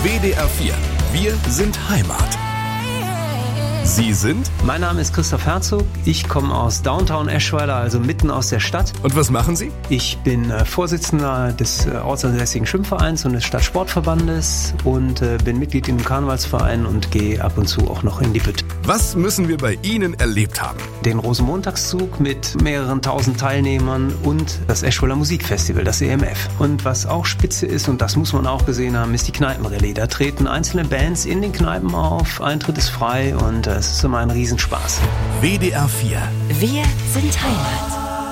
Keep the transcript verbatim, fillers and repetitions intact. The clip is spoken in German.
W D R vier. Wir sind Heimat. Sie sind? Mein Name ist Christoph Herzog. Ich komme aus Downtown Eschweiler, also mitten aus der Stadt. Und was machen Sie? Ich bin äh, Vorsitzender des äh, ortsansässigen Schwimmvereins und des Stadtsportverbandes und äh, bin Mitglied im Karnevalsverein und gehe ab und zu auch noch in die Bütt. Was müssen wir bei Ihnen erlebt haben? Den Rosenmontagszug mit mehreren tausend Teilnehmern und das Eschweiler Musikfestival, das E M F. Und was auch spitze ist, und das muss man auch gesehen haben, ist die Kneipenrallye. Da treten einzelne Bands in den Kneipen auf, Eintritt ist frei und äh, es ist immer ein Riesenspaß. W D R vier. Wir sind Heimat.